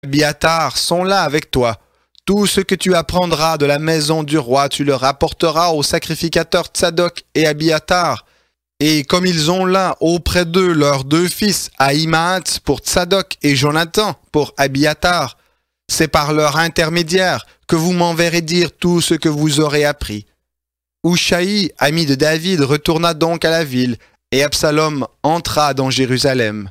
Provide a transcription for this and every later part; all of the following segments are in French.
Abiatar sont là avec toi. Tout ce que tu apprendras de la maison du roi, tu le rapporteras aux sacrificateurs Tsadok et Abiatar. Et comme ils ont là auprès d'eux leurs deux fils, Ahimaat pour Tsadok et Jonathan pour Abiatar, c'est par leur intermédiaire que vous m'enverrez dire tout ce que vous aurez appris. Hushaï, ami de David, retourna donc à la ville, et Absalom entra dans Jérusalem.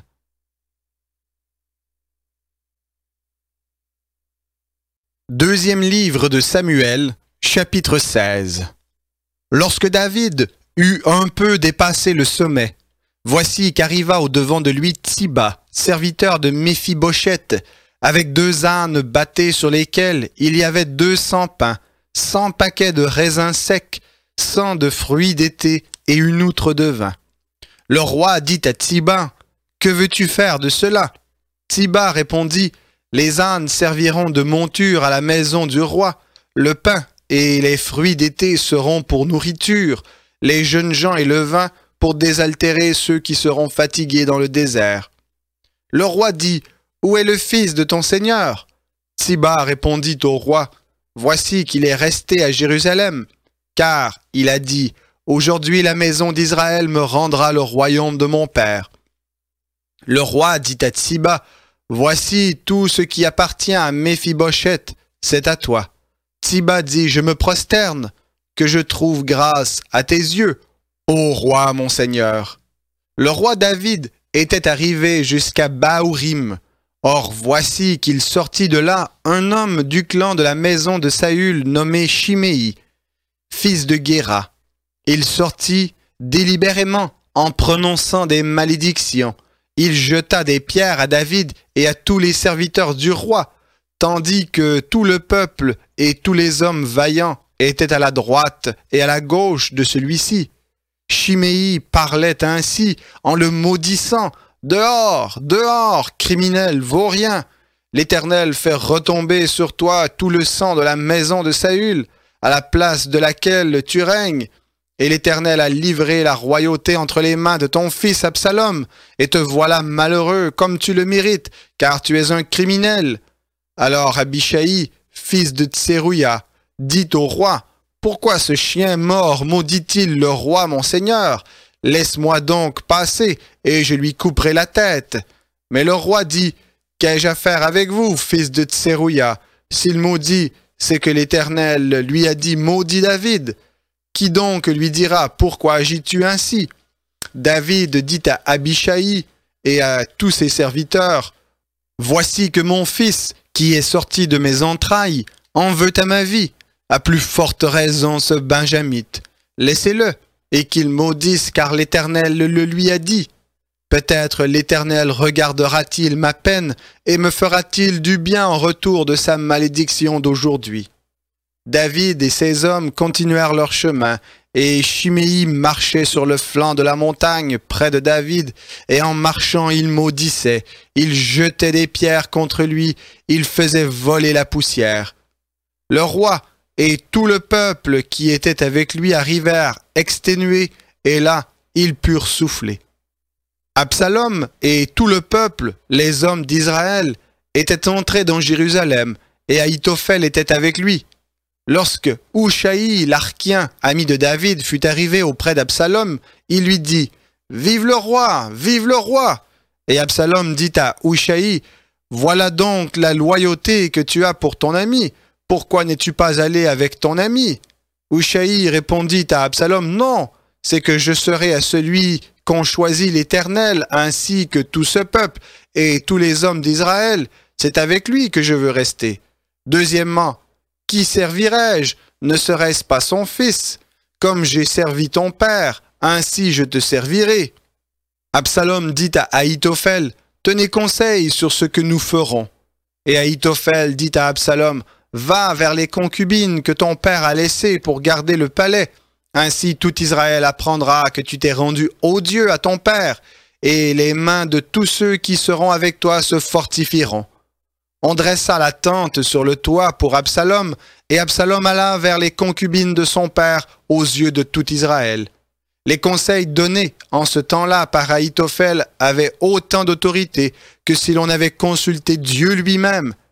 Deuxième livre de Samuel, chapitre 16. Lorsque David eut un peu dépassé le sommet, voici qu'arriva au-devant de lui Tsiba, serviteur de Méphibosheth, avec 2 ânes battés sur lesquels il y avait 200 pains, 100 paquets de raisins secs, 100 de fruits d'été et une outre de vin. Le roi dit à Tsiba, « Que veux-tu faire de cela ?» Tsiba répondit, « Les ânes serviront de monture à la maison du roi, le pain et les fruits d'été seront pour nourriture, les jeunes gens et le vin pour désaltérer ceux qui seront fatigués dans le désert. » Le roi dit, « Où est le fils de ton seigneur ?» Tsiba répondit au roi, « Voici qu'il est resté à Jérusalem, car il a dit, « Aujourd'hui la maison d'Israël me rendra le royaume de mon père. » Le roi dit à Tsiba, « Voici tout ce qui appartient à Méphibosheth, c'est à toi. » Tsiba dit, « Je me prosterne, que je trouve grâce à tes yeux, ô roi mon seigneur. » Le roi David était arrivé jusqu'à Bahurim. Or voici qu'il sortit de là un homme du clan de la maison de Saül nommé Shimei, fils de Guéra. Il sortit délibérément en prononçant des malédictions. Il jeta des pierres à David et à tous les serviteurs du roi, tandis que tout le peuple et tous les hommes vaillants étaient à la droite et à la gauche de celui-ci. Shimei parlait ainsi en le maudissant. « Dehors, dehors, criminel, vaurien! L'Éternel fait retomber sur toi tout le sang de la maison de Saül, à la place de laquelle tu règnes. Et l'Éternel a livré la royauté entre les mains de ton fils Absalom, et te voilà malheureux comme tu le mérites, car tu es un criminel. » Alors Abishai, fils de Tserouia, dit au roi, « Pourquoi ce chien mort maudit-il le roi mon seigneur ? Laisse-moi donc passer, et je lui couperai la tête. » Mais le roi dit, « Qu'ai-je à faire avec vous, fils de Tserouia ? S'il maudit, c'est que l'Éternel lui a dit, maudit David. Qui donc lui dira, pourquoi agis-tu ainsi ? » David dit à Abishai et à tous ses serviteurs, « Voici que mon fils, qui est sorti de mes entrailles, en veut à ma vie. À plus forte raison ce Benjamite. Laissez-le, et qu'il maudisse, car l'Éternel le lui a dit. Peut-être l'Éternel regardera-t-il ma peine et me fera-t-il du bien en retour de sa malédiction d'aujourd'hui. » David et ses hommes continuèrent leur chemin, et Shimei marchait sur le flanc de la montagne près de David, et en marchant il maudissait, il jetait des pierres contre lui, il faisait voler la poussière. Le roi et tout le peuple qui était avec lui arrivèrent exténués, et là ils purent souffler. Absalom et tout le peuple, les hommes d'Israël, étaient entrés dans Jérusalem, et Ahitophel était avec lui. Lorsque Hushaï, l'Archien, ami de David, fut arrivé auprès d'Absalom, il lui dit, « Vive le roi! Vive le roi !» Et Absalom dit à Hushaï, « Voilà donc la loyauté que tu as pour ton ami. Pourquoi n'es-tu pas allé avec ton ami ?» Hushaï répondit à Absalom, « Non, c'est que je serai à celui qu'ont choisi l'Éternel, ainsi que tout ce peuple et tous les hommes d'Israël. C'est avec lui que je veux rester. Deuxièmement, qui servirai-je? Ne serait-ce pas son fils? Comme j'ai servi ton père, ainsi je te servirai. » Absalom dit à Ahitophel, « Tenez conseil sur ce que nous ferons. » Et Ahitophel dit à Absalom, « Va vers les concubines que ton père a laissées pour garder le palais. Ainsi tout Israël apprendra que tu t'es rendu odieux à ton père, et les mains de tous ceux qui seront avec toi se fortifieront. » On dressa la tente sur le toit pour Absalom, et Absalom alla vers les concubines de son père aux yeux de tout Israël. Les conseils donnés en ce temps-là par Ahitophel avaient autant d'autorité que si l'on avait consulté Dieu lui-même